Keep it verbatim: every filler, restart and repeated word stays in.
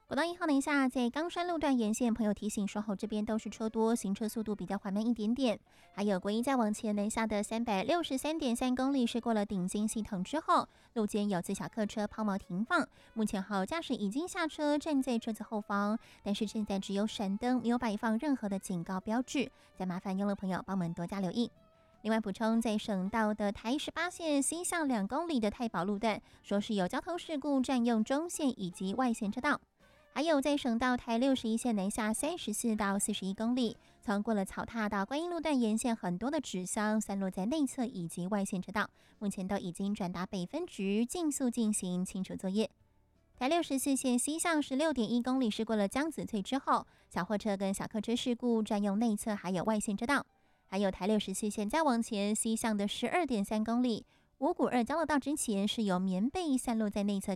国道一号，等一下，在冈山路段沿线，朋友提醒，稍后这边都是车多，行车速度比较缓慢一点点。还有国一再往前南下的三百六十三点三公里，是过了顶尖系统之后，路肩有自小客车抛锚停放，目前好驾驶已经下车，站在车子后方，但是现在只有闪灯，没有摆放任何的警告标志，再麻烦用路朋友帮我们多加留意。另外补充，在省道的台十八线西向两公里的太保路段，说是有交通事故，占用中线以及外线车道。还有在省道台六十一线南下三十四到四十一公里，从过了草踏到观音路段沿线很多的纸箱散落在内侧以及外线车道，目前都已经转达北分局，尽速进行清除作业。台六十四线西向十六点一公里是过了江子翠之后，小货车跟小客车事故占用内侧还有外线车道。还有台六十四线再往前西向的十二点三公里，五股二交流道之前是有棉被散落在内侧